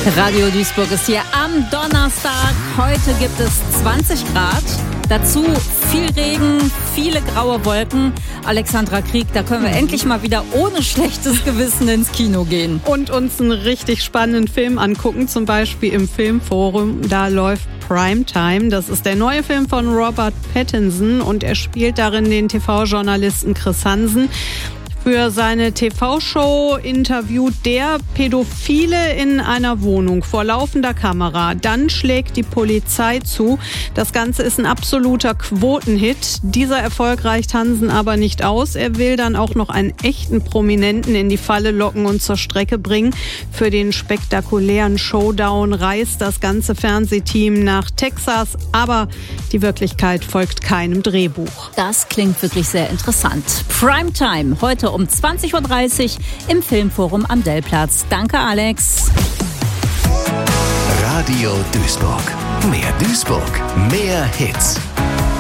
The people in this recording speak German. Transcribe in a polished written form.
Radio Duisburg ist hier am Donnerstag. Heute gibt es 20 Grad. Dazu viel Regen, viele graue Wolken. Alexandra Krieg, da können wir endlich mal wieder ohne schlechtes Gewissen ins Kino gehen. Und uns einen richtig spannenden Film angucken, zum Beispiel im Filmforum. Da läuft Primetime. Das ist der neue Film von Robert Pattinson und er spielt darin den TV-Journalisten Chris Hansen. Für seine TV-Show interviewt der Pädophile in einer Wohnung vor laufender Kamera. Dann schlägt die Polizei zu. Das Ganze ist ein absoluter Quotenhit. Dieser Erfolg reicht Hansen aber nicht aus. Er will dann auch noch einen echten Prominenten in die Falle locken und zur Strecke bringen. Für den spektakulären Showdown reist das ganze Fernsehteam nach Texas. Aber die Wirklichkeit folgt keinem Drehbuch. Das klingt wirklich sehr interessant. Primetime, heute um 20.30 Uhr im Filmforum am Dellplatz. Danke, Alex. Radio Duisburg. Mehr Duisburg, mehr Hits.